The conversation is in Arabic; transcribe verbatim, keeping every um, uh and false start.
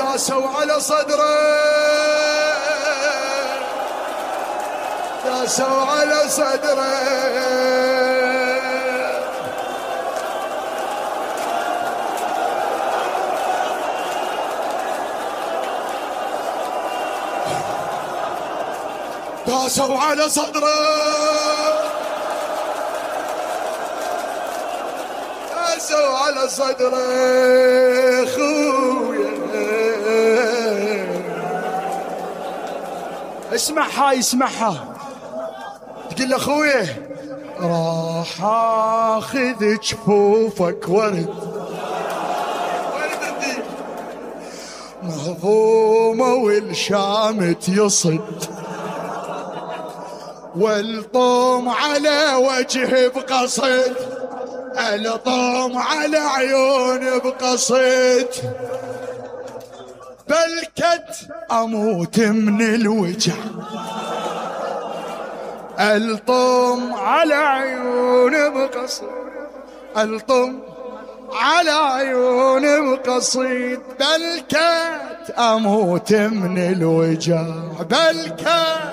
داسوا على صدره داسوا على صدره داسوا على صدره داسوا على صدره خويا. اسمعها اسمعها تقول له خويا راح اخذ جفوفك ورد ورد مهضومه والشامت يصد والطوم على وجهه بقصد الطوم على عيون بقصد بلكت اموت من الوجع الطوم على عيون بقصد الطوم على عيون بقصيد بلكت اموت من الوجع بلكت